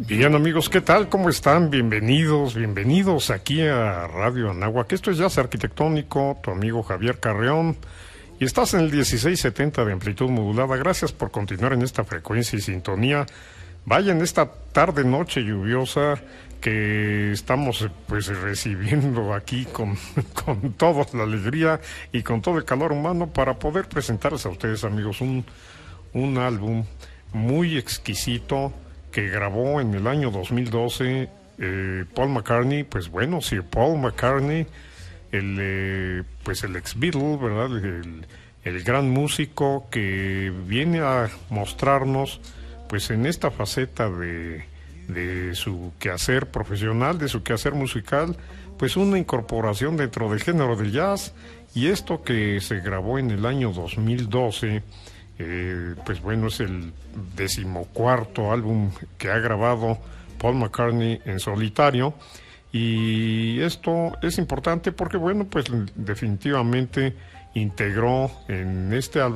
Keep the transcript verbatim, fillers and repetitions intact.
Bien, amigos, ¿qué tal? ¿Cómo están? Bienvenidos, bienvenidos aquí a Radio Anáhuac. Esto es Jazz Arquitectónico, tu amigo Javier Carreón, y estás en el dieciséis setenta de amplitud modulada. Gracias por continuar en esta frecuencia y sintonía. Vaya, en esta tarde, noche lluviosa que estamos pues recibiendo aquí con, con toda la alegría y con todo el calor humano para poder presentarles a ustedes, amigos, un, un álbum muy exquisito que grabó en el año dos mil doce eh, Paul McCartney. Pues bueno, Sir Paul McCartney, el eh, pues el ex Beatle, ¿verdad? El, el gran músico que viene a mostrarnos pues en esta faceta de, de su quehacer profesional, de su quehacer musical, pues una incorporación dentro del género del jazz. Y esto que se grabó en el año dos mil doce, Eh, pues bueno, es el decimocuarto álbum que ha grabado Paul McCartney en solitario, y esto es importante porque bueno, pues definitivamente integró en este álbum